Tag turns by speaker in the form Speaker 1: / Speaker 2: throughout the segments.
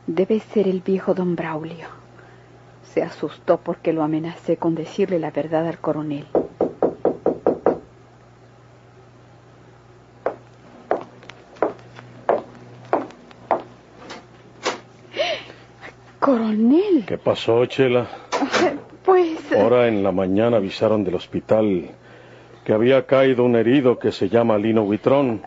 Speaker 1: Debe ser el viejo don Braulio. Se asustó porque lo amenacé con decirle la verdad al coronel. Coronel.
Speaker 2: ¿Qué pasó, Chela?
Speaker 1: Pues...
Speaker 2: Ahora en la mañana avisaron del hospital que había caído un herido que se llama Lino Huitrón.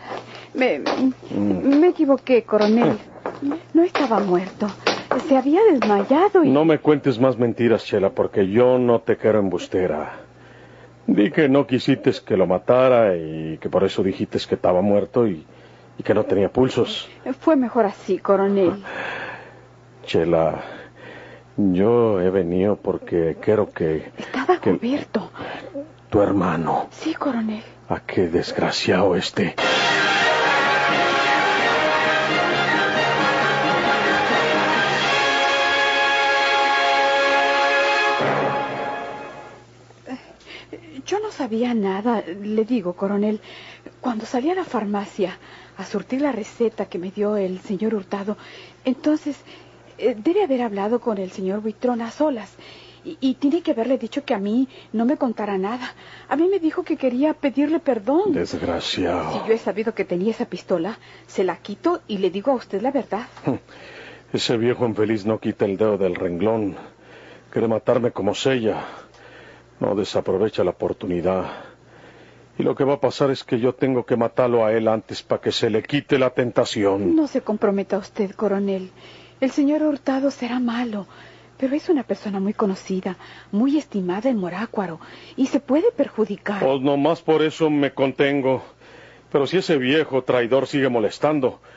Speaker 1: Me equivoqué, coronel. No estaba muerto. Se había desmayado y...
Speaker 2: No me cuentes más mentiras, Chela, porque yo no te quiero embustera. Di que no quisiste que lo matara y que por eso dijiste que estaba muerto y que no tenía pulsos.
Speaker 1: Fue mejor así, coronel.
Speaker 2: Chela, yo he venido porque quiero que...
Speaker 1: Estaba cubierto.
Speaker 2: Tu hermano.
Speaker 1: Sí, coronel.
Speaker 2: ¿A qué desgraciado este?
Speaker 1: Yo no sabía nada, le digo, coronel. Cuando salí a la farmacia a surtir la receta que me dio el señor Hurtado, entonces debe haber hablado con el señor Huitrón a solas. Y tiene que haberle dicho que a mí no me contara nada. A mí me dijo que quería pedirle perdón.
Speaker 2: Desgraciado.
Speaker 1: Si yo he sabido que tenía esa pistola, se la quito y le digo a usted la verdad.
Speaker 2: Ese viejo infeliz no quita el dedo del renglón. Quiere matarme como Sella. No desaprovecha la oportunidad. Y lo que va a pasar es que yo tengo que matarlo a él antes para que se le quite la tentación.
Speaker 1: No se comprometa usted, coronel. El señor Hurtado será malo, pero es una persona muy conocida, muy estimada en Morácuaro, y se puede perjudicar.
Speaker 2: Pues nomás por eso me contengo. Pero si ese viejo traidor sigue molestando,